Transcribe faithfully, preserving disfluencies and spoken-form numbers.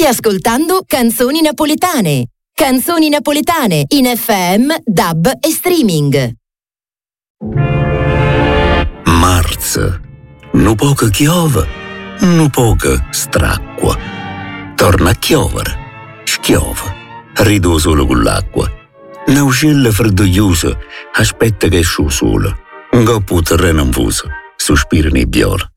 Stai ascoltando Canzoni Napoletane. Canzoni Napoletane in F M, D A B e streaming. Marzo. Nu poco chiove, nu poco stracqua. Torna a chiovere, schiove, rido solo con l'acqua. N'uscilla freddoliosa, aspetta che esce il sole. Un coppo terreno infuso, sospira nei viola.